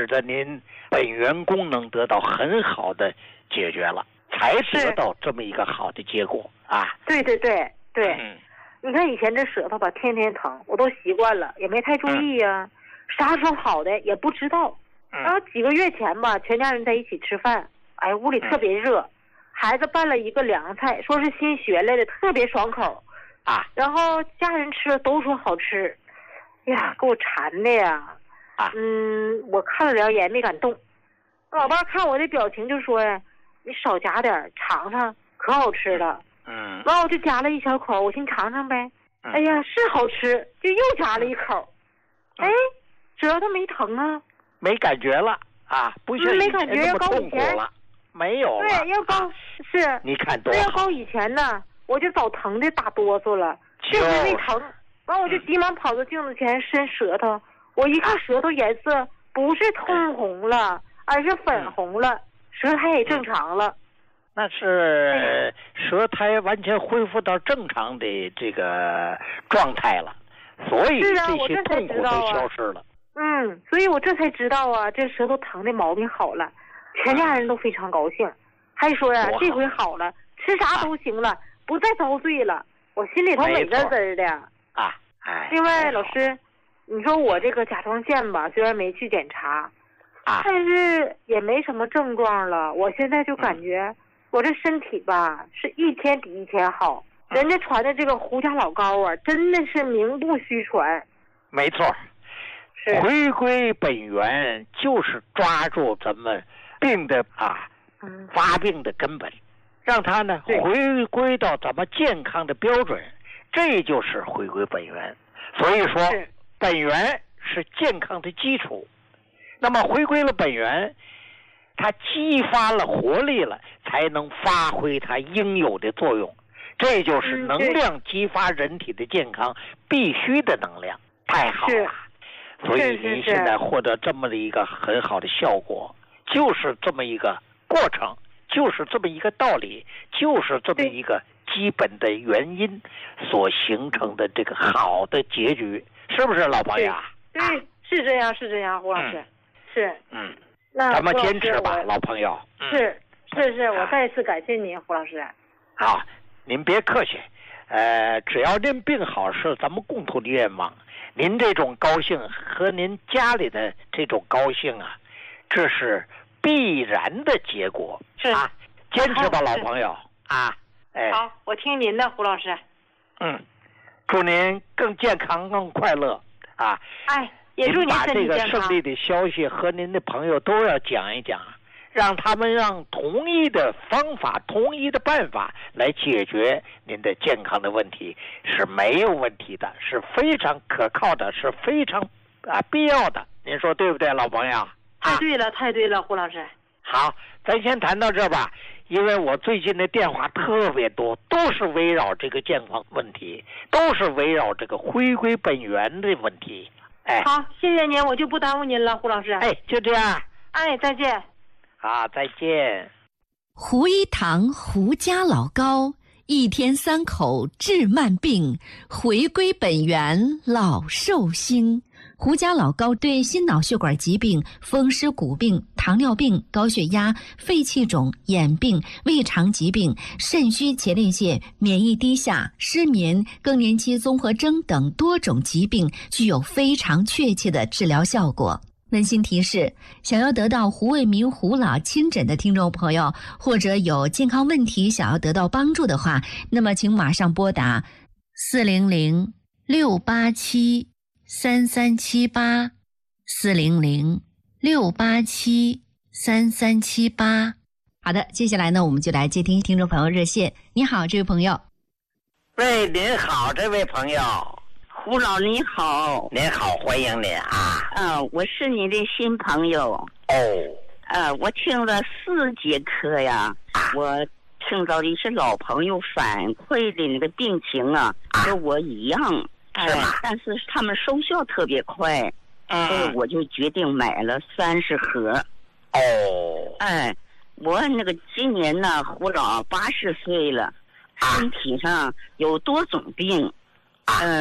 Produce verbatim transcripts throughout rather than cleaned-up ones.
使得您本源功能得到很好的解决了，才得到这么一个好的结果啊。 对对对对、 嗯， 你看以前这舌头吧天天疼，我都习惯了，也没太注意呀、啊嗯、啥时候好的也不知道。然后几个月前吧，全家人在一起吃饭，哎，屋里特别热、嗯、孩子拌了一个凉菜，说是新学来的，特别爽口啊。 然后家人吃了都说好吃，呀，给我馋的呀。 啊， 嗯，我看了两眼没敢动。老伴看我的表情就说呀，你少夹点尝尝，可好吃了。 嗯， 然后我就夹了一小口，我寻尝尝呗。哎呀，是好吃，就又夹了一口。哎，舌头没疼啊， 没感觉了啊，不像没感觉要高以前了，没有了。 对，要高、啊、是。 你看多好。 要高以前呢，我就早疼的打哆嗦了，这回没疼。完我就急忙跑到镜子前伸舌头，我一看舌头颜色不是通红了，而是粉红了，舌苔也正常了。 那是舌苔完全恢复到正常的这个状态了，所以这些痛苦都消失了。 嗯，所以我这才知道啊，这舌头疼的毛病好了，全家人都非常高兴，还说呀、啊，这回好了，吃啥都行了，啊、不再遭罪了。我心里头美滋滋的啊。哎， 另外，老师，你说我这个甲状腺吧，虽然没去检查， 啊， 但是也没什么症状了。我现在就感觉。嗯，我这身体吧是一天比一天好，人家传的这个胡家老高啊，真的是名不虚传。 没错，是回归本源，就是抓住咱们病的啊，嗯，发病的根本，让它呢回归到咱们健康的标准，这就是回归本源。所以说，本源是健康的基础。那么回归了本源。它激发了活力了，才能发挥它应有的作用，这就是能量激发人体的健康必须的能量。太好了，所以您现在获得这么的一个很好的效果，就是这么一个过程，就是这么一个道理，就是这么一个基本的原因所形成的这个好的结局，是不是老朋友？ 对，对，是这样，是这样，胡老师， 嗯、 是， 嗯。 那咱们坚持吧，老朋友。 是是是，我再次感谢您，胡老师。 好，您别客气。呃，只要您病好是咱们共同的愿望。您这种高兴和您家里的这种高兴啊，这是必然的结果。 是啊，坚持吧，老朋友啊。哎， 好，我听您的，胡老师。 嗯，祝您更健康、更快乐啊！ 哎。也祝您把这个胜利的消息和您的朋友都要讲一讲，让他们让同一的方法、同一的办法来解决您的健康的问题是没有问题的，是非常可靠的，是非常啊必要的。您说对不对，老朋友？ 太对了，太对了，胡老师。 好，咱先谈到这吧，因为我最近的电话特别多，都是围绕这个健康问题，都是围绕这个回归本源的问题。哎， 好，谢谢您，我就不耽误您了，胡老师。 哎，就这样。 哎，再见。 好，再见。 胡一堂胡家老高，一天三口治慢病，回归本源老寿星。胡家老高对心脑血管疾病、风湿骨病、糖尿病、高血压、肺气肿、眼病、胃肠疾病、肾虚前列腺、免疫低下、失眠、更年期综合征等多种疾病具有非常确切的治疗效果。温馨提示：想要得到胡卫民胡老亲诊的听众朋友，或者有健康问题想要得到帮助的话，那么请马上拨打四零零六八七三三七八四零零六八七三三七八。好的，接下来呢，我们就来接听听众朋友热线。你好，这位朋友。 喂，您好，这位朋友。 胡老你好。 您好，欢迎您啊。 啊，我是你的新朋友。 哦。 啊，我听了四节课呀，啊、我听到的是老朋友反馈的那个病情啊，啊和我一样。 是吗、 哎？但是他们收效特别快， 嗯， 所以我就决定买了三十盒。 哦。 哎，我那个今年呢，胡老八十岁了，身体上有多种病。嗯、呃，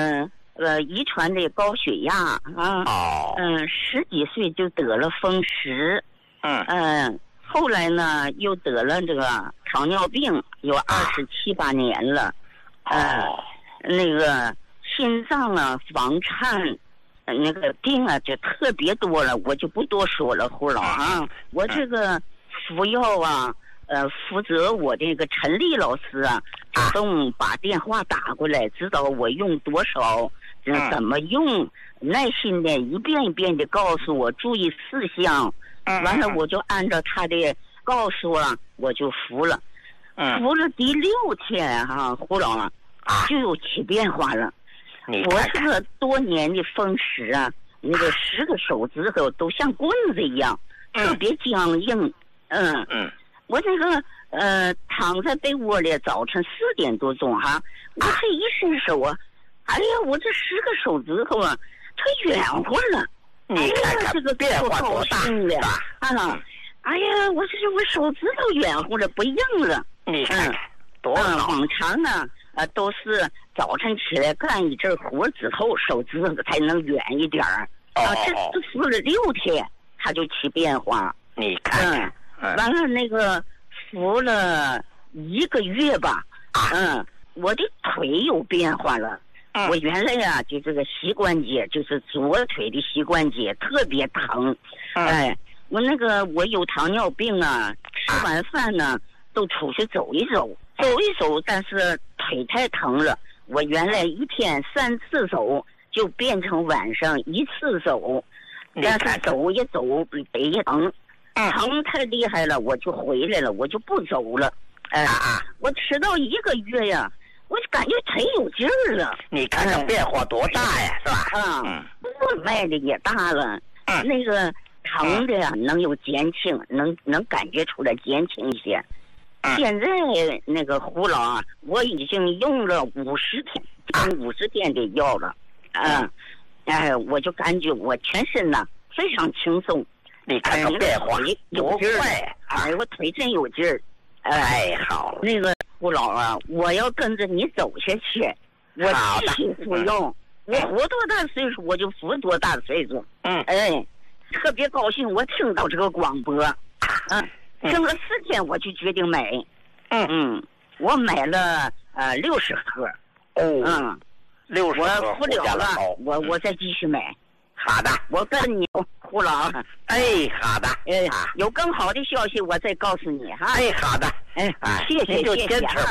呃遗传的高血压啊， 哦， 嗯，十几岁就得了风湿， 嗯嗯，后来呢又得了这个糖尿病，有二十七八年了，呃， 哦， 那个心脏啊、房颤，呃那个病啊就特别多了，我就不多说了，胡老啊，我这个服药啊。呃，负责我这个陈丽老师啊，主动把电话打过来，指导我用多少，呃、怎么用，耐心的一遍一遍的告诉我注意事项。完了，我就按照他的告诉啊，我就服了。服了第六天哈、啊，胡老啊，就有起变化了。我这个多年的风湿啊，那个十个手指头都像棍子一样，特别僵硬。嗯嗯。我这个呃躺在被窝里，早晨四点多钟哈，我这一伸手啊，哎呀，我这十个手指头啊，它圆乎了。 你看看这个变化多大啊！哎呀，我这我手指头圆乎了，不硬了。 你看看多好。 往常呢，呃，都是早晨起来干一阵活之后，手指头才能圆一点儿。啊，这这服了六天，它就起变化。 你看看。 完了，那个服了一个月吧，嗯，我的腿有变化了。嗯、我原来呀、啊，就这个膝关节，就是左腿的膝关节特别疼。嗯、哎，我那个我有糖尿病啊，吃完饭呢都出去走一走，走一走，但是腿太疼了。我原来一天三次走，就变成晚上一次走，但是走一走背一疼。疼太厉害了，我就回来了，我就不走了。哎、呃，我吃到一个月呀，我就感觉腿有劲儿了。 你看看变化多大呀，是吧？ 啊，我迈的也大了，嗯、那个疼的呀能有减轻，能能感觉出来减轻一些。嗯、现在那个胡老啊，我已经用了五十天，用五十天的药了。嗯，哎，我就感觉我全身呐非常轻松。 你看看变化有劲儿，哎，我腿真有劲儿。 哎，好， 那个胡老啊，我要跟着你走下去，我继续服用。我活多大岁数，我就服多大岁数。嗯，哎，特别高兴，我听到这个广播，嗯，听了四天，我就决定买。嗯嗯，我买了呃六十盒。 哦， 嗯， 六十盒， 我服了了，我我再继续买。 好的， 我跟你胡老， 哎，好的， 哎，有更好的消息我再告诉你哈。 哎，好的， 哎，谢谢， 就坚持。